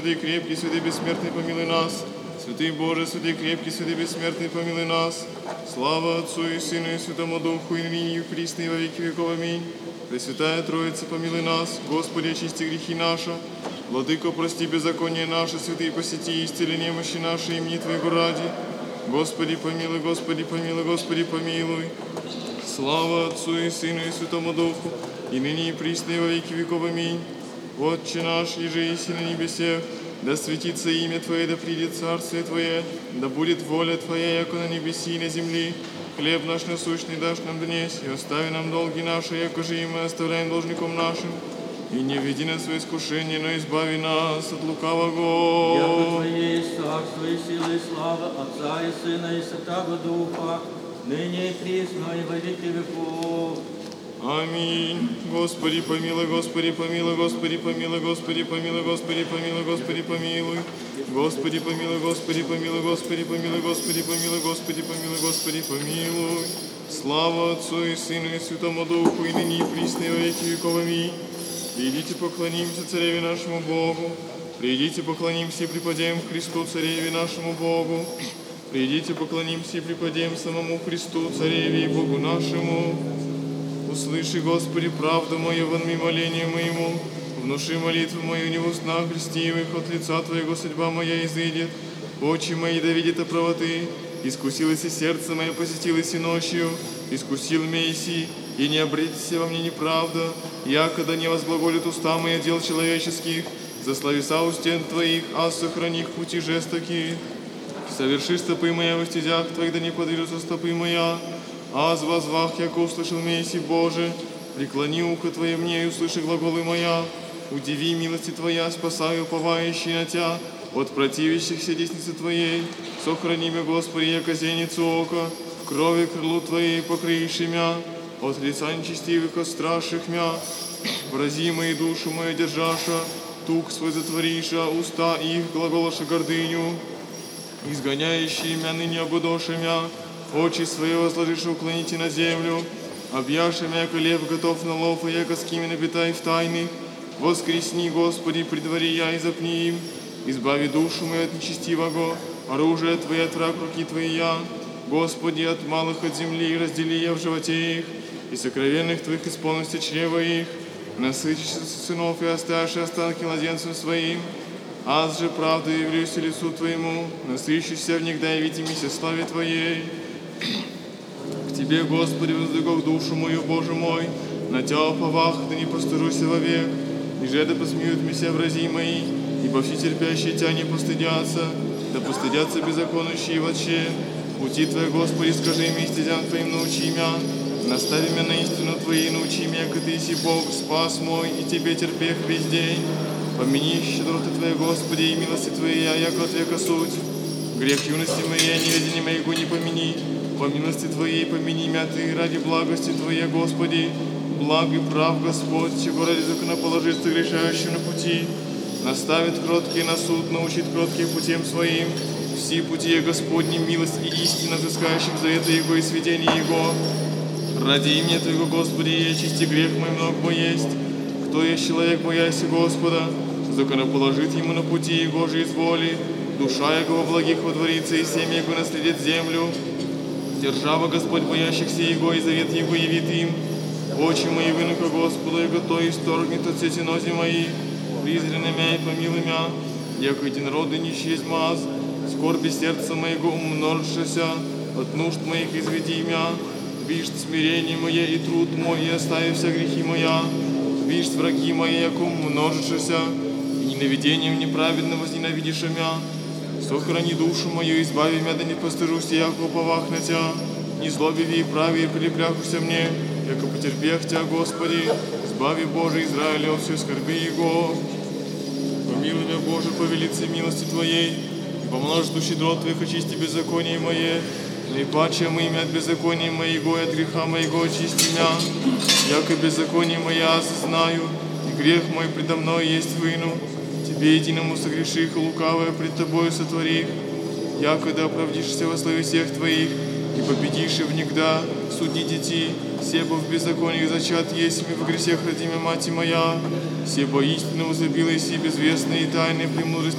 Святый крепкий, святый бессмертный, помилуй нас. Святый Боже, святый крепкий, святый бессмертный, помилуй нас. Слава Отцу и Сыну и Святому Духу, и ныне и вприсно и во веки веков. Аминь. Пресвятая Троица, помилуй нас. Господи, очисти грехи наши. Владыко, прости беззаконие наше. Святые, посети и исцели немощи наши, имени Твоего ради. Господи, помилуй, Господи, помилуй, Господи, помилуй. Слава Отцу и Сыну и Святому Духу, и ныне и присно и во веки веков. Аминь. Отче наш, иже еси на небесех, да светится имя Твое, да придет царствие Твое, да будет воля Твоя, яко на небеси и на земли. Хлеб наш насущный дашь нам днесь, и остави нам долги наши, яко же и мы оставляем должником нашим. И не введи нас в свое искушение, но избави нас от лукавого. Яко Твое есть царство и сила и слава Отца и Сына и Святого Духа, ныне и присно и во веки веков. Аминь. Господи, помилуй, Господи, помилуй, Господи, помилуй, Господи, помилуй, Господи, помилуй, Господи, помилуй. Господи, помилуй, Господи, помилуй, Господи, помилуй, Господи, помилуй, Господи, помилуй, Господи, помилуй. Слава Отцу и Сыну и Святому Духу, и ныне и присно и во веки веков. Аминь. Придите, поклонимся Цареве нашему Богу. Придите, поклонимся и преподем Христу, Цареве нашему Богу. Придите, поклонимся и преподем самому Христу, Цареве и Богу нашему. Услыши, Господи, правду мою, вонми моление моему, внуши молитву мою не в устах льстивых, от лица Твоего судьба моя изыдет. Очи мои да видят о правоты, искусилось и сердце мое, посетилось и ночью, искусил меня иси, и не обретися во мне неправда, якогда не возглаголит уста мои дел человеческих, засловиса у стен Твоих, а сохрани их пути жестокие. Соверши стопы моя в стезях Твоих, да не подвижутся стопы моя. Аз возвах, яко услышал Месси Боже, преклони ухо Твое мне и услыши глаголы моя. Удиви милости Твоя, спасай уповающий на Тя, от противящихся десницы Твоей. Сохрани меня, Господи, яко зеницу ока, в крови крылу Твоей покрыешь мя, от лица нечестивых отстраших мя. Врази мои душу мою держаша, тук свой затвориша, уста их глаголоша гордыню, изгоняющие мя ныне обудоша мя. Очи свои возложишь, уклоните на землю, объявши яко лев готов на лов, и яко скимин обитай в тайны. Воскресни, Господи, при дворе я и запни им, избави душу мою от нечестивого, оружие Твое от враг руки Твоей я. Господи, от малых от земли раздели я в животе их, и сокровенных Твоих исполнности чрева их. Насытишься сынов и оставишь останки младенцам своим. Аз же правда явлюсь лицу Твоему, насыщуся в них, да явитимися славе Твоей. К Тебе, Господи, воздвигов душу мою, Боже мой, на Тя уповах, да не постыжуся вовек, и же да посмеют меня врази мои, ибо все терпящие Тя не постыдятся, да постыдятся беззаконующие вообще. Пути Твои, Господи, скажи мне, стезям Твоим научи меня, настави меня на истину Твою, научи меня, как Ты си Бог, спас мой, и Тебе терпех весь день. Помяни щедроты Твоей, Господи, и милости Твоей, яко от века суть. Грех юности моей, неведение моего не помяни. По милости Твоей помяни меня Ты, ради благости Твоей, Господи. Благ и прав Господь, чего ради законоположиться грешающим на пути. Наставит кроткий на суд, научит кротких путем своим. Все пути Господни, милость и истина, взыскающим завета Его и сведения Его. Ради имени Твоего, Господи, и очисти грех мой много есть. Кто есть человек, боясь Господа, законоположит ему на пути Его же изволи. Душа Его благих водворится, и семя Его наследит землю. Держава Господь боящихся Его, и завет Его явит им. Очи мои вынука Господа, и готов исторгнет от сети нози мои. Призрено мя и помилуй мя, яко единородный нищий есть маз. Скорби сердца моего умножишься, от нужд моих изведи мя. Вишь смирение мое и труд мой, и остави вся грехи моя. Вишь враги мои, яко умножишься, и ненавидением неправедно возненавидишь мя. Сохрани душу мою, избави меня, да не постыжусь, яко уповах на Тя. Не злобиви и праве, и прилепляхуся мне, яко потерпех Тя, Господи. Избави, Боже, Израиля от всей скорби Его. Помилуй меня, Боже, по велице милости Твоей, и по множеству щедрот Твоих очисти беззаконие мое. Наипаче мы имя от беззакония моего и от греха моего очисти меня, яко беззаконие моя осознаю, и грех мой предо мной есть выну. Тебе единому согреших, и лукавое пред Тобою сотворих, яко да оправдишься во славе всех Твоих, и победишь и внегда суди детей, себо в беззаконии зачат есть ми в грехах родимя мать моя, себо истину возлюбила и си безвестные и тайны премудрости